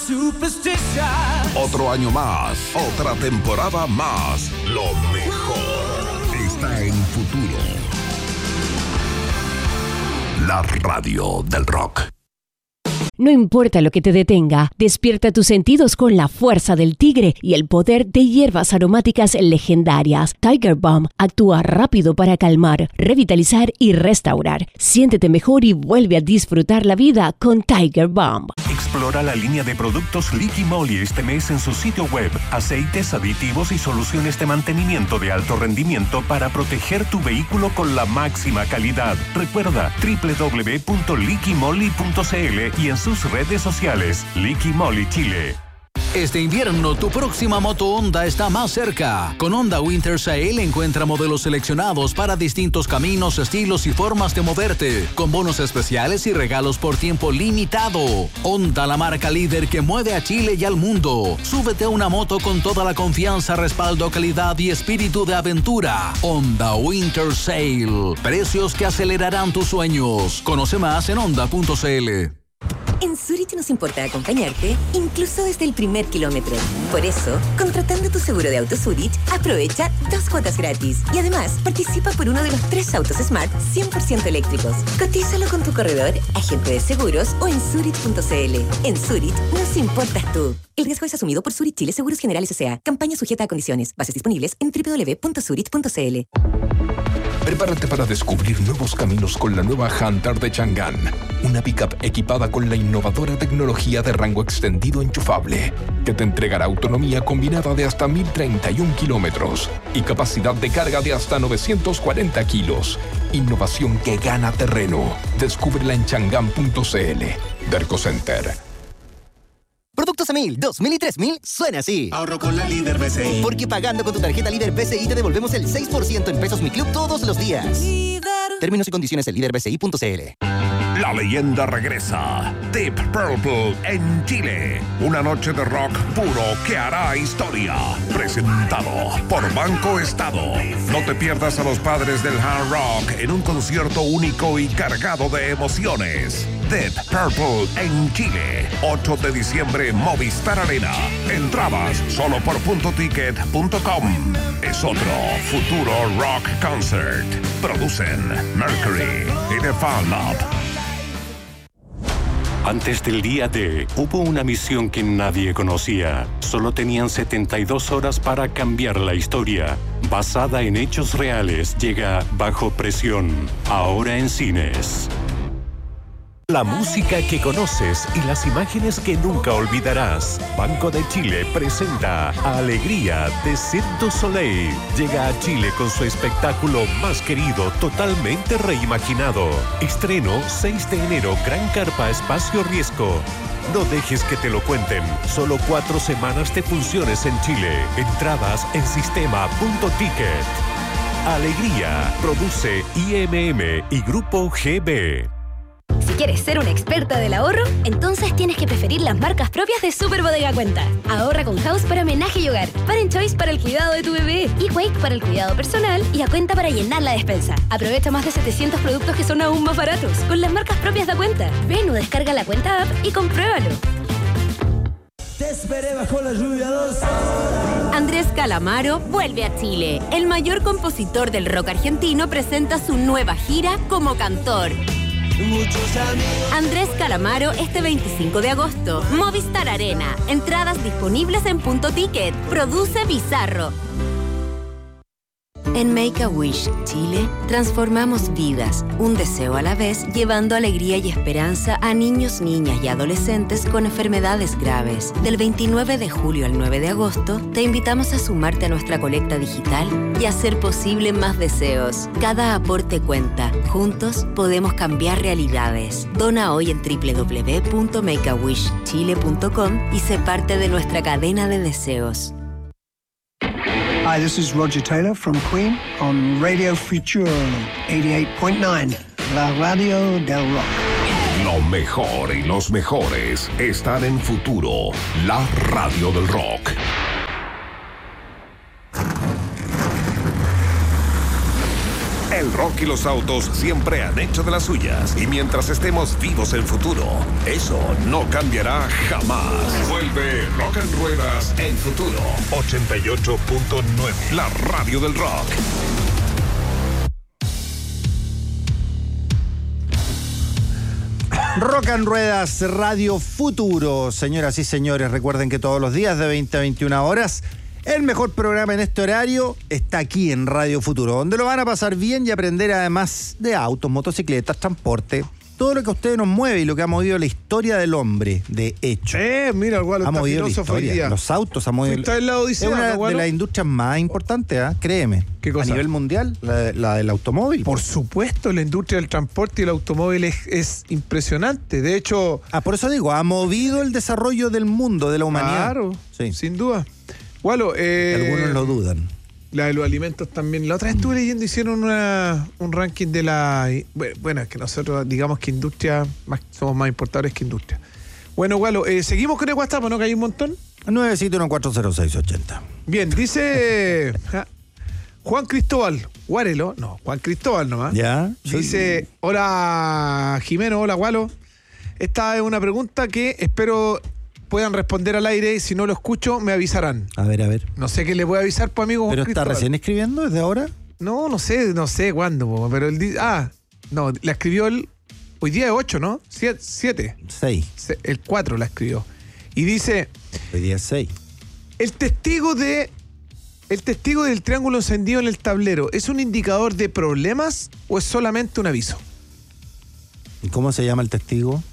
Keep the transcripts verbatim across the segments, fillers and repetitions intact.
Otro año más, otra temporada más. Lo mejor está en Futuro. La radio del rock. No importa lo que te detenga, despierta tus sentidos con la fuerza del tigre y el poder de hierbas aromáticas legendarias. Tiger Balm actúa rápido para calmar, revitalizar y restaurar. Siéntete mejor y vuelve a disfrutar la vida con Tiger Balm. Explora la línea de productos Liqui Moly este mes en su sitio web. Aceites, aditivos y soluciones de mantenimiento de alto rendimiento para proteger tu vehículo con la máxima calidad. Recuerda doble u doble u doble u punto liqui moly punto c l y en sus redes sociales. Liqui Moly Chile. Este invierno, tu próxima moto Honda está más cerca. Con Honda Winter Sale encuentra modelos seleccionados para distintos caminos, estilos y formas de moverte, con bonos especiales y regalos por tiempo limitado. Honda, la marca líder que mueve a Chile y al mundo. Súbete a una moto con toda la confianza, respaldo, calidad y espíritu de aventura. Honda Winter Sale. Precios que acelerarán tus sueños. Conoce más en honda punto c l. En Zurich nos importa acompañarte, incluso desde el primer kilómetro. Por eso, contratando tu seguro de auto Zurich, aprovecha dos cuotas gratis. Y además, participa por uno de los tres autos Smart cien por ciento eléctricos. Cotízalo con tu corredor, agente de seguros o en zurich punto c l. En Zurich, nos importas tú. El riesgo es asumido por Zurich Chile Seguros Generales S A. Campaña sujeta a condiciones. Bases disponibles en doble u doble u doble u punto zurich punto c l. Prepárate para descubrir nuevos caminos con la nueva Hunter de Chang'an, una pickup equipada con la innovadora tecnología de rango extendido enchufable, que te entregará autonomía combinada de hasta mil treinta y uno kilómetros y capacidad de carga de hasta novecientos cuarenta kilos. Innovación que gana terreno. Descúbrela en chang'an punto c l. Derco Center. Productos a mil, dos mil y tres mil suena así. Ahorro con la Líder B C I. Porque pagando con tu tarjeta Líder B C I te devolvemos el seis por ciento en Pesos Mi Club todos los días. Líder. Términos y condiciones en líder b c i punto c l. La leyenda regresa. Deep Purple en Chile. Una noche de rock puro que hará historia. Presentado por Banco Estado. No te pierdas a los padres del hard rock en un concierto único y cargado de emociones. Deep Purple en Chile. ocho de diciembre, Movistar Arena. Entradas solo por punto ticket punto com. Es otro futuro rock concert. Producen Mercury y The Fan Lab. Antes del día D, hubo una misión que nadie conocía. Solo tenían setenta y dos horas para cambiar la historia. Basada en hechos reales, llega Bajo Presión, ahora en cines. La música que conoces y las imágenes que nunca olvidarás. Banco de Chile presenta Alegría de Cirque du Soleil. Llega a Chile con su espectáculo más querido, totalmente reimaginado. Estreno seis de enero, Gran Carpa Espacio Riesgo. No dejes que te lo cuenten. Solo cuatro semanas de funciones en Chile. Entradas en sistema punto ticket. Alegría. Produce I M M y Grupo G B. Si quieres ser una experta del ahorro, entonces tienes que preferir las marcas propias de Super Bodega Cuenta. Ahorra con House para homenaje y hogar, Parent Choice para el cuidado de tu bebé, eQuake para el cuidado personal y A Cuenta para llenar la despensa. Aprovecha más de setecientos productos que son aún más baratos con las marcas propias de Cuenta. Ven o descarga la Cuenta app y compruébalo. Te esperé bajo la lluvia dos horas. Andrés Calamaro vuelve a Chile. El mayor compositor del rock argentino presenta su nueva gira como cantor. Andrés Calamaro este veinticinco de agosto. Movistar Arena. Entradas disponibles en Punto Ticket. Produce Bizarro. En Make-A-Wish Chile transformamos vidas, un deseo a la vez, llevando alegría y esperanza a niños, niñas y adolescentes con enfermedades graves. Del veintinueve de julio al nueve de agosto, te invitamos a sumarte a nuestra colecta digital y hacer posible más deseos. Cada aporte cuenta. Juntos podemos cambiar realidades. Dona hoy en doble u doble u doble u punto make a wish chile punto com y sé parte de nuestra cadena de deseos. Hi, this is Roger Taylor from Queen on Radio Future eighty-eight point nine, la radio del rock. Lo mejor y los mejores están en Futuro, la radio del rock. El rock y los autos siempre han hecho de las suyas. Y mientras estemos vivos en futuro, eso no cambiará jamás. Vuelve Rock en Ruedas en Futuro. ochenta y ocho punto nueve. La radio del rock. Rock en Ruedas, Radio Futuro. Señoras y señores, recuerden que todos los días de veinte a veintiuna horas, el mejor programa en este horario está aquí en Radio Futuro, donde lo van a pasar bien y aprender además de autos, motocicletas, transporte, todo lo que a ustedes nos mueve y lo que ha movido la historia del hombre, de hecho. Eh, mira, el Gualo ha está movido la filósofo hoy historia. día. Los autos han movido. Está en la Odisea, es una ¿no, de las industrias más importantes, ¿eh? Créeme. ¿Qué cosa? A nivel mundial, la, la del automóvil. Por supuesto, la industria del transporte y el automóvil es, es impresionante. De hecho... Ah, por eso digo, ha movido el desarrollo del mundo, de la humanidad. Claro, sí. Sin duda. Gualo, eh, algunos lo dudan. La de los alimentos también. La otra vez estuve leyendo, hicieron una, un ranking de la... Bueno, es que nosotros digamos que industria, más, somos más importadores que industria. Bueno, Gualo, eh, seguimos con el WhatsApp, ¿no? Que hay un montón. nueve siete uno cuatro cero seis ocho cero. Bien, dice Juan Cristóbal Guarelo, no, Juan Cristóbal nomás. Ya. Dice, hola Jimeno, hola Gualo. Esta es una pregunta que espero puedan responder al aire, y si no lo escucho, me avisarán. A ver, a ver. No sé qué le voy a avisar, pues, amigo. ¿Pero está recién escribiendo desde ahora? No, no sé, no sé cuándo, po, pero él dice... Ah, no, la escribió él... Hoy día es ocho, ¿no? Siete. siete. seis. El cuatro la escribió. Y dice... Hoy día es seis. El testigo de... El testigo del triángulo encendido en el tablero, ¿es un indicador de problemas o es solamente un aviso? ¿Y cómo se llama el testigo?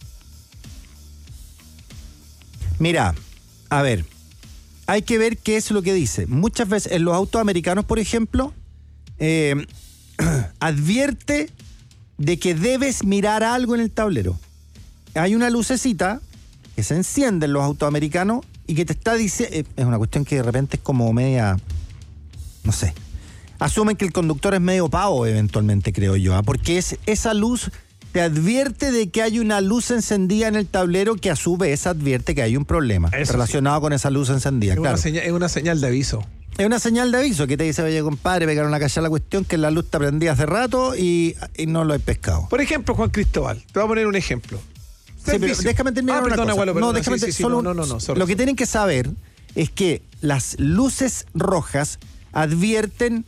Mira, a ver, hay que ver qué es lo que dice. Muchas veces en los autos americanos, por ejemplo, eh, advierte de que debes mirar algo en el tablero. Hay una lucecita que se enciende en los autos americanos y que te está diciendo... Eh, es una cuestión que de repente es como media... No sé. Asumen que el conductor es medio pavo eventualmente, creo yo, ¿eh? Porque es esa luz... te advierte de que hay una luz encendida en el tablero que a su vez advierte que hay un problema Eso relacionado sí. con esa luz encendida. Es, claro. una señal, es una señal de aviso. Es una señal de aviso que te dice, oye, compadre, pegaron a callar la cuestión que la luz está prendida hace rato y, y no lo he pescado. Por ejemplo, Juan Cristóbal, te voy a poner un ejemplo. Sí, pero déjame terminar ah, una perdona, cosa. Gualo, perdona, no, déjame sí, sí, sí, solo no, no, no, sorry. Lo que tienen que saber es que las luces rojas advierten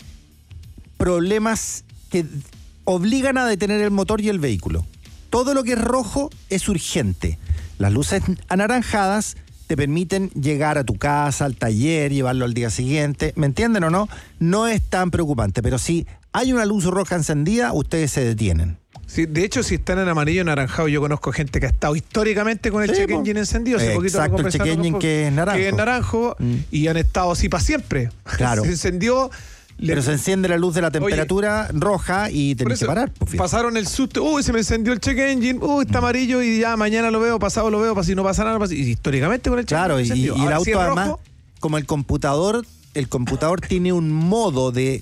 problemas que obligan a detener el motor y el vehículo. Todo lo que es rojo es urgente. Las luces anaranjadas te permiten llegar a tu casa, al taller, llevarlo al día siguiente. ¿Me entienden o no? No es tan preocupante, pero si hay una luz roja encendida, ustedes se detienen. Sí, de hecho, si están en amarillo o naranjado, yo conozco gente que ha estado históricamente con el sí, check engine encendido. Hace eh, poquito exacto, el check engine con, que es naranjo. Que es naranjo mm. y han estado así para siempre. Claro. Se encendió... Pero le... se enciende la luz de la temperatura Oye, roja y tenés que parar. Pues, pasaron el susto, uy, se me encendió el check engine, uy, está mm. amarillo y ya mañana lo veo, pasado lo veo, para si no pasa nada. Pasa... Y históricamente con el check claro, engine. Claro, y, y el auto si además, rojo, como el computador, el computador tiene un modo de,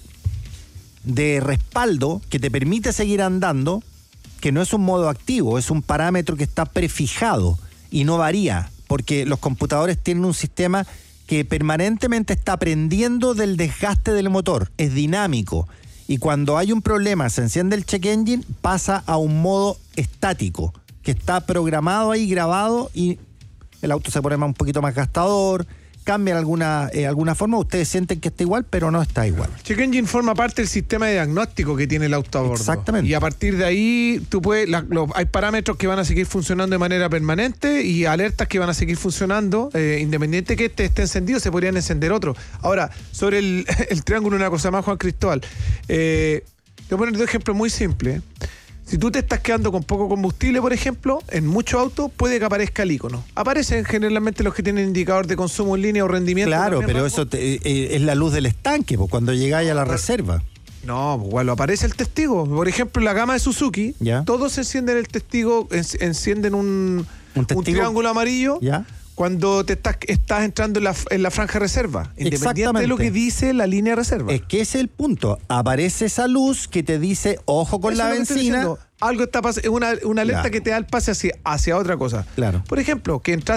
de respaldo que te permite seguir andando, que no es un modo activo, es un parámetro que está prefijado y no varía, porque los computadores tienen un sistema que permanentemente está aprendiendo del desgaste del motor, es dinámico, y cuando hay un problema, se enciende el check engine, pasa a un modo estático, que está programado ahí, grabado, y el auto se pone un poquito más gastador, cambia de alguna, eh, alguna forma, ustedes sienten que está igual, pero no está igual. Check engine forma parte del sistema de diagnóstico que tiene el auto a bordo. Exactamente. Y a partir de ahí, tú puedes, la, lo, hay parámetros que van a seguir funcionando de manera permanente y alertas que van a seguir funcionando, eh, independiente que este esté encendido, se podrían encender otros. Ahora, sobre el, el triángulo, una cosa más, Juan Cristóbal. Eh, te voy a poner dos ejemplos muy simples. Si tú te estás quedando con poco combustible, por ejemplo, en muchos autos puede que aparezca el icono. Aparecen generalmente los que tienen indicador de consumo en línea o rendimiento. Claro, pero rango. Eso te, eh, es la luz del estanque, pues, cuando llegáis a la reserva. No, pues bueno, aparece el testigo. Por ejemplo, en la gama de Suzuki, ¿ya? Todos encienden el testigo, encienden un, ¿Un, un triángulo amarillo. ¿Ya? Cuando te estás, estás entrando en la, en la franja reserva, independiente de lo que dice la línea reserva. Es que ese es el punto. Aparece esa luz que te dice, ojo con Eso la benzina. Algo está pasando, una, una alerta claro. que te da el pase hacia, hacia otra cosa. Claro. Por ejemplo, que entras